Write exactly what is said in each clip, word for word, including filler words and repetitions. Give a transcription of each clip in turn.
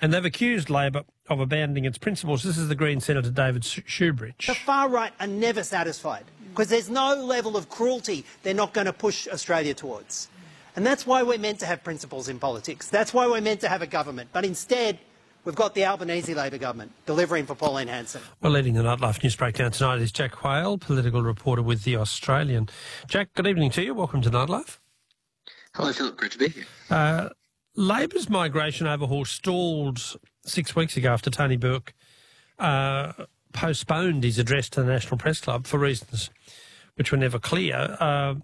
And they've accused Labor of abandoning its principles. This is the Green Senator David Shoebridge. The far right are never satisfied because there's no level of cruelty they're not going to push Australia towards. And that's why we're meant to have principles in politics. That's why we're meant to have a government. But instead, we've got the Albanese Labor government delivering for Pauline Hanson. Well, leading the Nightlife News Breakdown tonight is Jack Whale, political reporter with The Australian. Jack, good evening to you. Welcome to Nightlife. Hello, Philip. Great to be here. Uh, Labor's migration overhaul stalled six weeks ago after Tony Burke uh, postponed his address to the National Press Club for reasons which were never clear. Uh,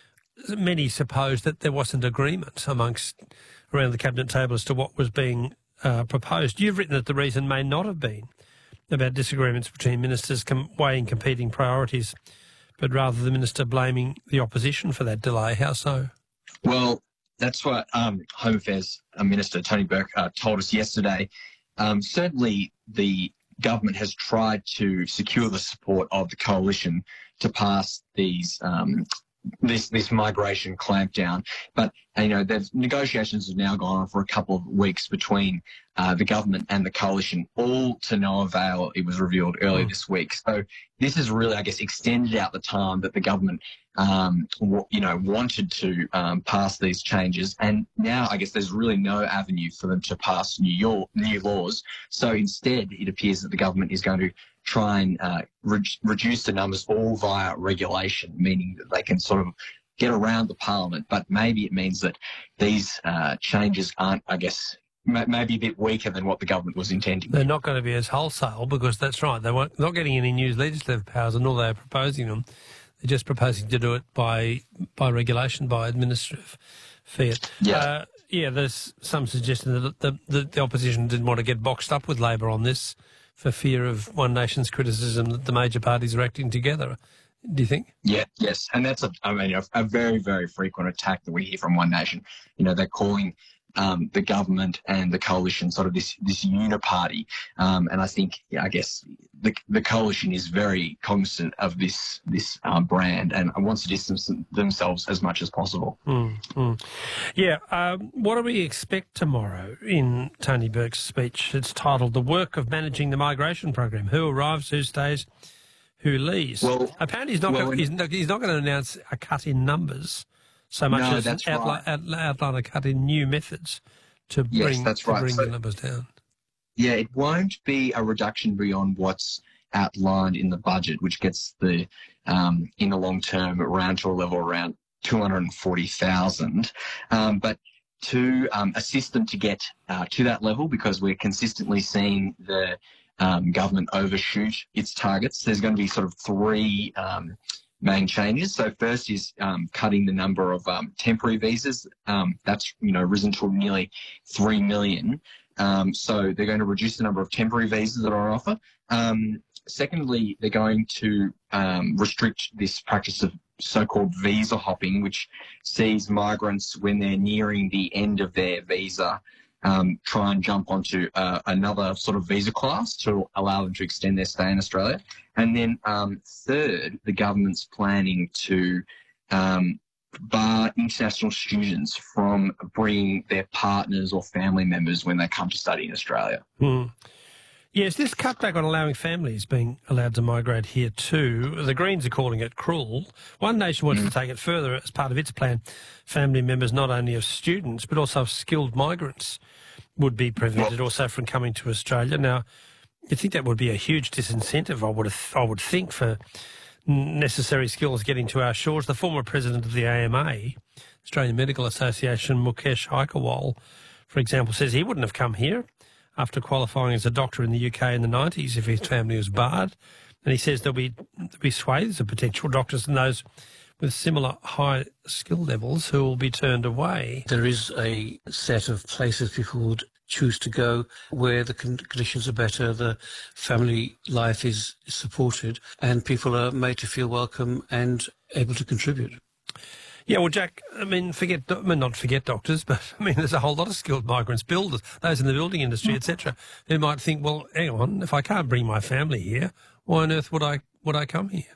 many supposed that there wasn't agreement amongst around the cabinet table as to what was being uh, proposed. You've written that the reason may not have been about disagreements between ministers com- weighing competing priorities, but rather the minister blaming the opposition for that delay. How so? Well, that's what um, Home Affairs Minister Tony Burke uh, told us yesterday. Um, certainly the government has tried to secure the support of the coalition to pass these um, this this migration clampdown. But, you know, the negotiations have now gone on for a couple of weeks between uh, the government and the coalition, all to no avail, it was revealed earlier this week. So this has really, I guess, extended out the time that the government, um, w- you know, wanted to um, pass these changes. And now, I guess, there's really no avenue for them to pass new, York, new laws. So instead, it appears that the government is going to try and uh, re- reduce the numbers all via regulation, meaning that they can sort of get around the parliament. But maybe it means that these uh, changes aren't, I guess, m- maybe a bit weaker than what the government was intending. They're not going to be as wholesale because that's right. They weren't not getting any new legislative powers, and all they're proposing them, they're just proposing to do it by by regulation, by administrative fiat. Yeah. Uh, yeah, there's some suggestion that the, the, the opposition didn't want to get boxed up with Labor on this for fear of One Nation's criticism that the major parties are acting together. Do you think? Yeah, yes. And that's, a, I mean, a, a very, very frequent attack that we hear from One Nation. You know, they're calling um, the government and the coalition sort of this, this uniparty. Um, and I think, yeah, I guess the, the coalition is very cognizant of this, this uh, brand and wants to distance themselves as much as possible. Mm, mm. Yeah. Um, what do we expect tomorrow in Tony Burke's speech? It's titled The Work of Managing the Migration Program. Who arrives, who stays, who leaves? Well, apparently he's not, well, going, he's, not, he's not going to announce a cut in numbers so much no, as that's outline, right. outline, outline a cut in new methods to Yes, bring, that's to right. bring So, the numbers down. Yeah, it won't be a reduction beyond what's outlined in the budget, which gets the, um, in the long term, around to a level around two hundred forty thousand. Um, but to um, assist them to get uh, to that level, because we're consistently seeing the um, government overshoot its targets, there's going to be sort of three um, main changes. So first is um, cutting the number of um, temporary visas. Um, that's, you know, risen to nearly three million. Um, so they're going to reduce the number of temporary visas that are on offer. Um, secondly, they're going to um, restrict this practice of so-called visa hopping, which sees migrants, when they're nearing the end of their visa, um, try and jump onto uh, another sort of visa class to allow them to extend their stay in Australia. And then um, third, the government's planning to um, bar international students from bringing their partners or family members when they come to study in Australia. Mm. Yes, this cutback on allowing families being allowed to migrate here too, the Greens are calling it cruel. One Nation wants mm. to take it further as part of its plan. Family members not only of students but also of skilled migrants would be prevented well, also from coming to Australia. Now, you'd think that would be a huge disincentive, I would, have, I would think, for necessary skills getting to our shores. The former president of the A M A, Australian Medical Association, Mukesh Aikerwal, for example, says he wouldn't have come here after qualifying as a doctor in the U K in the nineties if his family was barred. And he says there'll be, there'll be swathes of potential doctors and those with similar high skill levels who will be turned away. There is a set of places people would choose to go where the conditions are better, the family life is supported, and people are made to feel welcome and able to contribute. Yeah, well, Jack, I mean, forget, I mean, not forget doctors, but I mean, there's a whole lot of skilled migrants, builders, those in the building industry, et cetera, who might think, well, hang on, if I can't bring my family here, why on earth would I would I come here?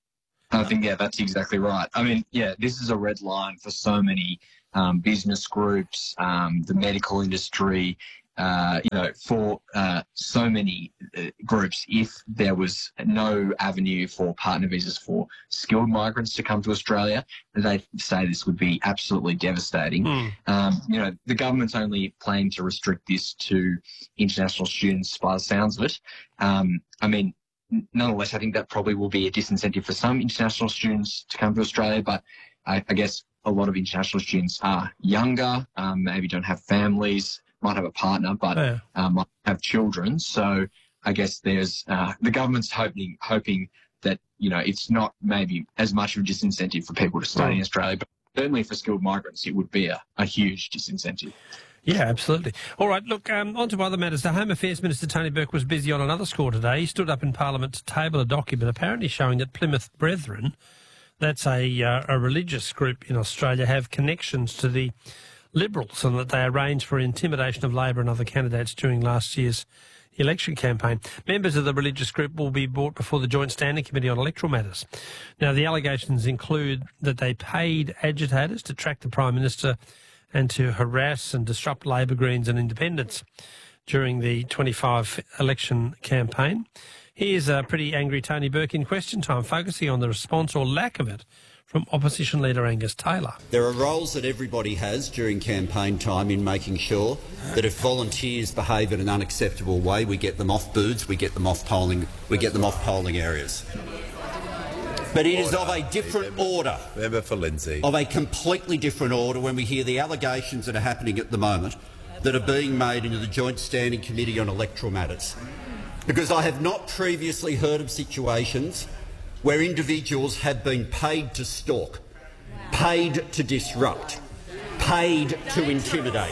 I think, yeah, that's exactly right. I mean, yeah, this is a red line for so many um, business groups, um, the medical industry, uh, you know, for uh, so many uh, groups, if there was no avenue for partner visas for skilled migrants to come to Australia, they say this would be absolutely devastating. Mm. Um, you know, the government's only planning to restrict this to international students by the sounds of it. Um, I mean, nonetheless, I think that probably will be a disincentive for some international students to come to Australia, but I, I guess a lot of international students are younger, um, maybe don't have families, might have a partner, but yeah. um, might have children. So I guess there's uh, the government's hoping hoping that, you know, it's not maybe as much of a disincentive for people to stay oh. in Australia, but certainly for skilled migrants, it would be a, a huge disincentive. Yeah, absolutely. All right, look, um, on to other matters. The Home Affairs Minister, Tony Burke, was busy on another score today. He stood up in Parliament to table a document apparently showing that Plymouth Brethren, that's a, uh, a religious group in Australia, have connections to the Liberals and that they arranged for intimidation of Labor and other candidates during last year's election campaign. Members of the religious group will be brought before the Joint Standing Committee on Electoral Matters. Now, the allegations include that they paid agitators to track the Prime Minister and to harass and disrupt Labor, Greens and Independents during the twenty-five election campaign. Here's a pretty angry Tony Burke in Question Time, focusing on the response or lack of it from Opposition Leader Angus Taylor. There are roles that everybody has during campaign time in making sure that if volunteers behave in an unacceptable way, we get them off booths, we get them off polling, we get them off polling areas. But it is of a different order. Member for Lindsay. Of a completely different order when we hear the allegations that are happening at the moment that are being made into the Joint Standing Committee on Electoral Matters. Because I have not previously heard of situations where individuals have been paid to stalk, paid to disrupt, paid to intimidate.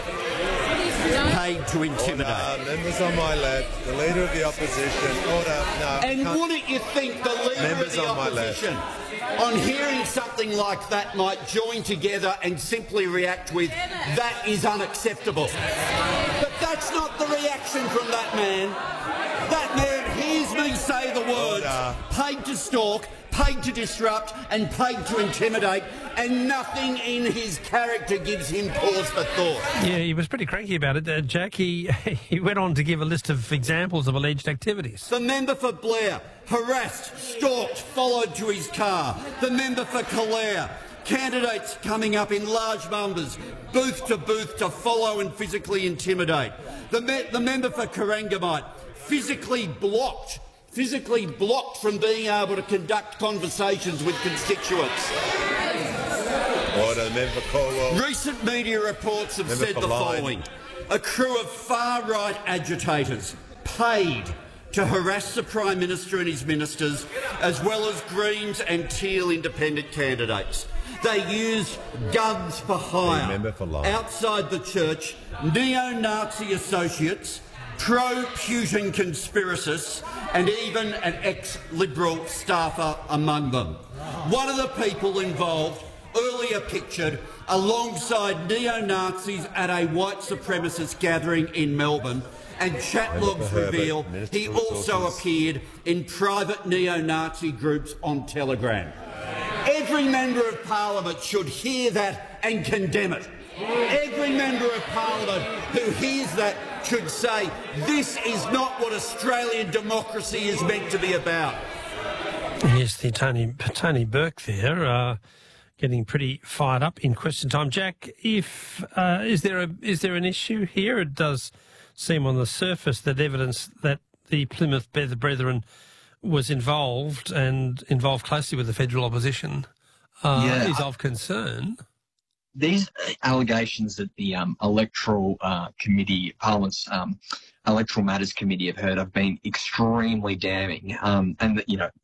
Paid to intimidate. Order. Members on my left, the Leader of the Opposition. Order. No, and wouldn't you think the Leader Members of the on Opposition, on hearing something like that, might join together and simply react with, that is unacceptable? But that's not the reaction from that man. That man hears me say the words, Order. Paid to stalk, paid to disrupt and paid to intimidate, and nothing in his character gives him pause for thought. Yeah, he was pretty cranky about it. Uh, Jack, he, he went on to give a list of examples of alleged activities. The member for Blair, harassed, stalked, followed to his car. The member for Calare, candidates coming up in large numbers, booth to booth to follow and physically intimidate. The, me the member for Corangamite, physically blocked, physically blocked from being able to conduct conversations with constituents. Order, member Caldwell. Recent media reports have member said the line. following. A crew of far-right agitators paid to harass the Prime Minister and his ministers, as well as Greens and Teal independent candidates. They used guns for hire for outside the church, neo-Nazi associates, pro-Putin conspiracists and even an ex-Liberal staffer among them. One of the people involved, earlier pictured alongside neo-Nazis at a white supremacist gathering in Melbourne, and chat logs reveal he also appeared in private neo-Nazi groups on Telegram. Every member of Parliament should hear that and condemn it. Every member of Parliament who hears that should say, this is not what Australian democracy is meant to be about. Yes, the Tony, Tony Burke there, uh, getting pretty fired up in Question Time. Jack, if uh, is there a is there an issue here? It does seem on the surface that evidence that the Plymouth Brethren was involved and involved closely with the federal opposition uh, yeah, is of concern. These allegations that the um, electoral uh, committee, Parliament's um, electoral matters committee have heard have been extremely damning. Um, and, you know,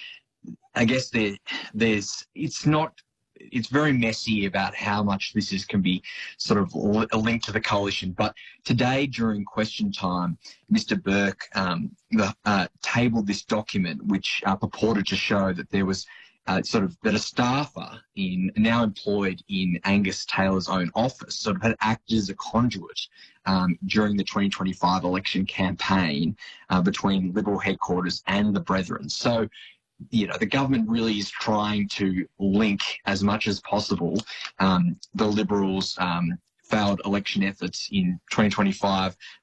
I guess there, there's, it's not, it's very messy about how much this is can be sort of linked to the coalition. But today during Question Time, Mister Burke um, the, uh, tabled this document which uh, purported to show that there was Uh, sort of that a staffer in now employed in Angus Taylor's own office sort of had acted as a conduit um, during the twenty twenty-five election campaign uh, between Liberal headquarters and the Brethren. So, you know, the government really is trying to link as much as possible um, the Liberals' um, failed election efforts in twenty twenty-five